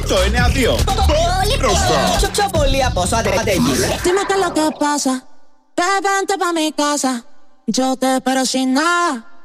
892. Πολύ μπροστά. Πιο πολύ από όσο αντέχει. Dime qué es lo que pasa. Vente pa' mi casa. Yo te espero sin nada.